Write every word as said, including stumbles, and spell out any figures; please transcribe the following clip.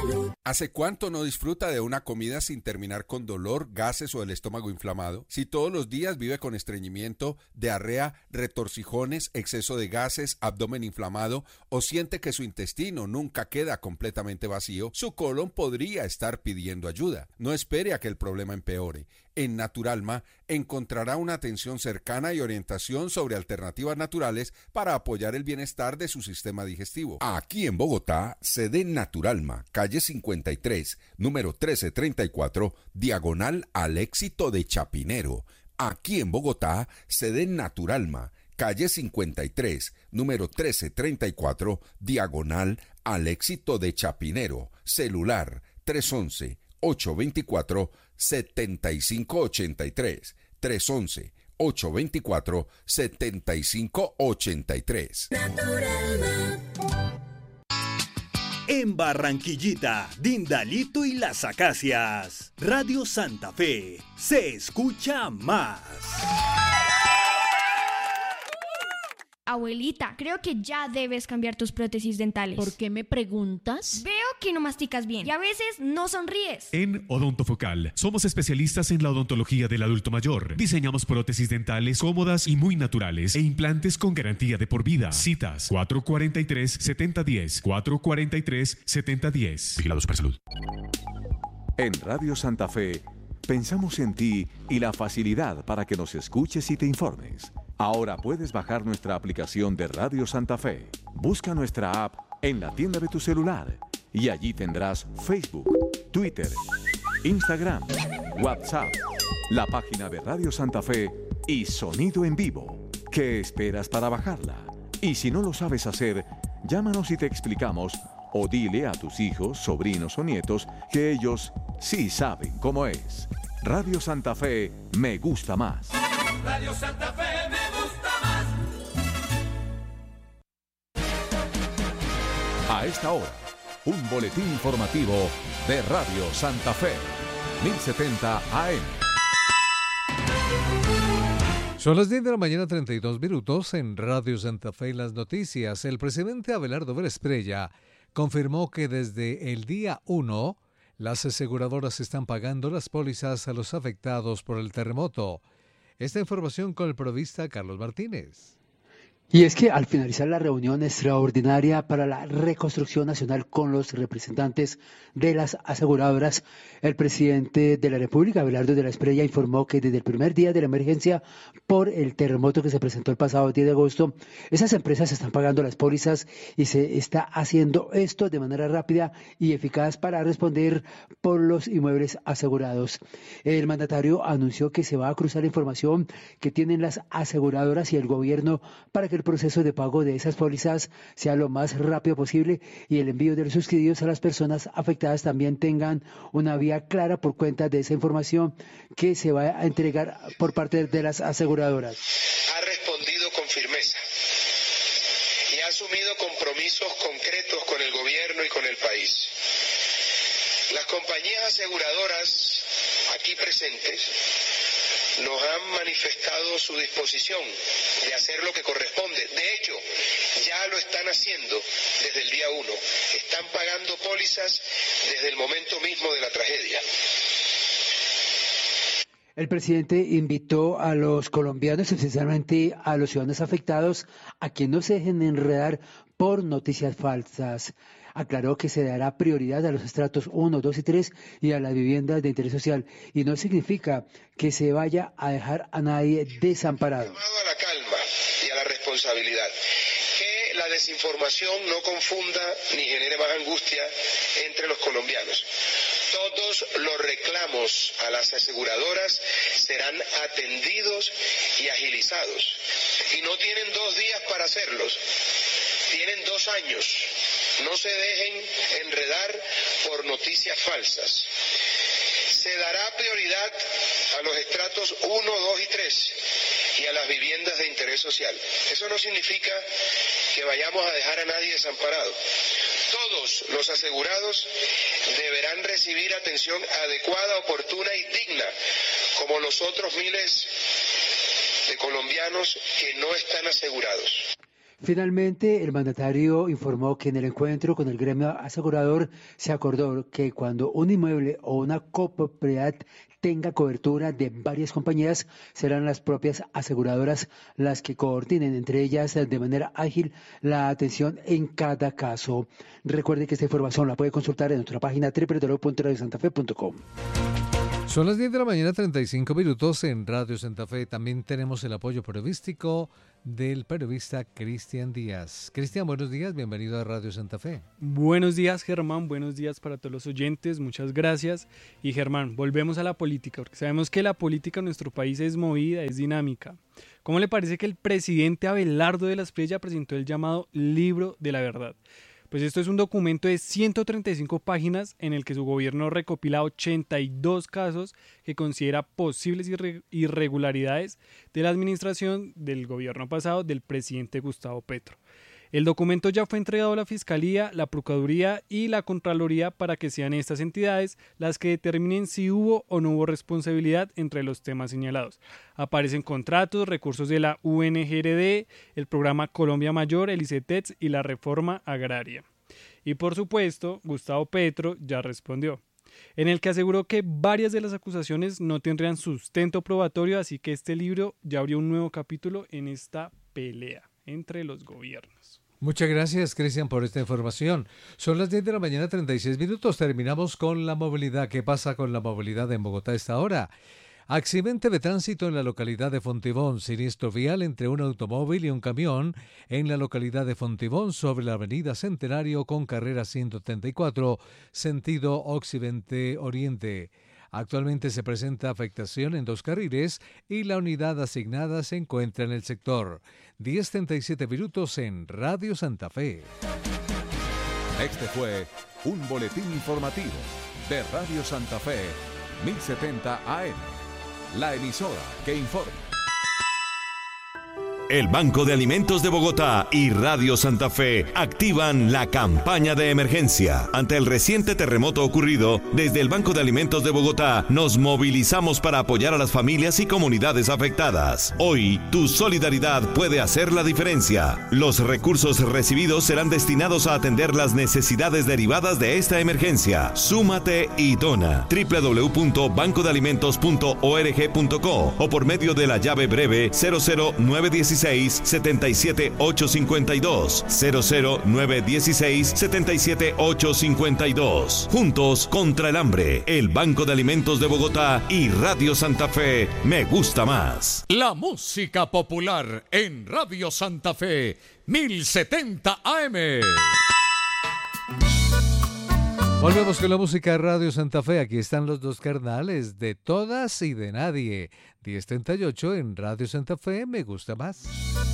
salud. ¿Hace cuánto no disfruta de una comida sin terminar con dolor, gases o el estómago inflamado? Si todos los días vive con estreñimiento, diarrea, retorcijones, exceso de gases, abdomen inflamado o siente que su intestino nunca queda completamente vacío, su colon podría estar pidiendo ayuda. No espere a que el problema empeore. En Naturalma encontrará una atención cercana y orientación sobre alternativas naturales para apoyar el bienestar de su sistema digestivo. Aquí en Bogotá, sede Naturalma, calle cincuenta y tres, número trece treinta y cuatro, diagonal al Éxito de Chapinero. Aquí en Bogotá, sede Naturalma, calle cincuenta y tres, número trece treinta y cuatro, diagonal al Éxito de Chapinero. Celular tres once, ocho veinticuatro, setenta y cinco ochenta y tres. tres once, ocho veinticuatro, setenta y cinco ochenta y tres. Naturalma. En Barranquillita, Dindalito y Las Acacias, Radio Santa Fe, se escucha más. Abuelita, creo que ya debes cambiar tus prótesis dentales. ¿Por qué me preguntas? Veo que no masticas bien y a veces no sonríes. En Odontofocal somos especialistas en la odontología del adulto mayor. Diseñamos prótesis dentales cómodas y muy naturales e implantes con garantía de por vida. Citas cuatro cuatro tres, siete cero uno cero, cuatro cuatro tres, siete cero uno cero. Vigilados por salud. En Radio Santa Fe, pensamos en ti y la facilidad para que nos escuches y te informes. Ahora puedes bajar nuestra aplicación de Radio Santa Fe. Busca nuestra app en la tienda de tu celular y allí tendrás Facebook, Twitter, Instagram, WhatsApp, la página de Radio Santa Fe y sonido en vivo. ¿Qué esperas para bajarla? Y si no lo sabes hacer, llámanos y te explicamos o dile a tus hijos, sobrinos o nietos que ellos sí saben cómo es. Radio Santa Fe me gusta más. Radio Santa Fe me gusta más. A esta hora, un boletín informativo de Radio Santa Fe, mil setenta A M. Son las diez de la mañana, treinta y dos minutos en Radio Santa Fe. Las noticias. El presidente Abelardo Veresprella confirmó que desde el día uno las aseguradoras están pagando las pólizas a los afectados por el terremoto. Esta información con el periodista Carlos Martínez. Y es que al finalizar la reunión extraordinaria para la reconstrucción nacional con los representantes de las aseguradoras, el presidente de la República, Abelardo Veresprella, informó que desde el primer día de la emergencia por el terremoto que se presentó el pasado diez de agosto, esas empresas están pagando las pólizas y se está haciendo esto de manera rápida y eficaz para responder por los inmuebles asegurados. El mandatario anunció que se va a cruzar la información que tienen las aseguradoras y el gobierno para que el proceso de pago de esas pólizas sea lo más rápido posible y el envío de los subsidios a las personas afectadas también tengan una vía clara por cuenta de esa información que se va a entregar por parte de las aseguradoras. Ha respondido con firmeza y ha asumido compromisos concretos con el gobierno y con el país. Las compañías aseguradoras aquí presentes nos han manifestado su disposición de hacer lo que corresponde. De hecho, ya lo están haciendo desde el día uno. Están pagando pólizas desde el momento mismo de la tragedia. El presidente invitó a los colombianos, especialmente a los ciudadanos afectados, a que no se dejen enredar por noticias falsas. Aclaró que se dará prioridad a los estratos uno, dos y tres y a las viviendas de interés social, y no significa que se vaya a dejar a nadie desamparado. Llamado a la calma y a la responsabilidad. Que la desinformación no confunda ni genere más angustia entre los colombianos. Todos los reclamos a las aseguradoras serán atendidos y agilizados. Y no tienen dos días para hacerlos, tienen dos años. No se dejen enredar por noticias falsas. Se dará prioridad a los estratos uno, dos y tres y a las viviendas de interés social. Eso no significa que vayamos a dejar a nadie desamparado. Todos los asegurados deberán recibir atención adecuada, oportuna y digna, como los otros miles de colombianos que no están asegurados. Finalmente, el mandatario informó que en el encuentro con el gremio asegurador se acordó que cuando un inmueble o una copropiedad tenga cobertura de varias compañías, serán las propias aseguradoras las que coordinen entre ellas de manera ágil la atención en cada caso. Recuerde que esta información la puede consultar en nuestra página doble u doble u doble u punto radio santa fe punto com. Son las diez de la mañana, treinta y cinco minutos en Radio Santa Fe. También tenemos el apoyo periodístico del periodista Cristian Díaz. Cristian, buenos días, bienvenido a Radio Santa Fe. Buenos días, Germán, buenos días para todos los oyentes, muchas gracias. Y Germán, volvemos a la política, porque sabemos que la política en nuestro país es movida, es dinámica. ¿Cómo le parece que el presidente Abelardo de la Espriella presentó el llamado Libro de la Verdad? Pues esto es un documento de ciento treinta y cinco páginas en el que su gobierno recopila ochenta y dos casos que considera posibles irre- irregularidades de la administración del gobierno pasado del presidente Gustavo Petro. El documento ya fue entregado a la Fiscalía, la Procuraduría y la Contraloría para que sean estas entidades las que determinen si hubo o no hubo responsabilidad entre los temas señalados. Aparecen contratos, recursos de la U N G R D, el programa Colombia Mayor, el ICETEX y la reforma agraria. Y por supuesto, Gustavo Petro ya respondió, en el que aseguró que varias de las acusaciones no tendrían sustento probatorio, así que este libro ya abrió un nuevo capítulo en esta pelea entre los gobiernos. Muchas gracias, Cristian, por esta información. Son las diez de la mañana, treinta y seis minutos. Terminamos con la movilidad. ¿Qué pasa con la movilidad en Bogotá a esta hora? Accidente de tránsito en la localidad de Fontibón. Siniestro vial entre un automóvil y un camión en la localidad de Fontibón sobre la avenida Centenario con carrera ciento treinta y cuatro, sentido occidente-oriente. Actualmente se presenta afectación en dos carriles y la unidad asignada se encuentra en el sector. diez treinta y siete minutos en Radio Santa Fe. Este fue un boletín informativo de Radio Santa Fe, mil setenta A M, la emisora que informa. El Banco de Alimentos de Bogotá y Radio Santa Fe activan la campaña de emergencia. Ante el reciente terremoto ocurrido, desde el Banco de Alimentos de Bogotá nos movilizamos para apoyar a las familias y comunidades afectadas. Hoy, tu solidaridad puede hacer la diferencia. Los recursos recibidos serán destinados a atender las necesidades derivadas de esta emergencia. Súmate y dona. doble u doble u doble u punto banco de alimentos punto org punto co o por medio de la llave breve cero cero nueve uno seis siete siete ocho cinco dos, cero cero nueve uno seis siete siete ocho cinco dos. Juntos contra el hambre, el Banco de Alimentos de Bogotá y Radio Santa Fe, me gusta más. La música popular en Radio Santa Fe, mil setenta A M. Volvemos con la música de Radio Santa Fe. Aquí están los dos carnales de Todas y de Nadie. diez treinta y ocho en Radio Santa Fe, me gusta más.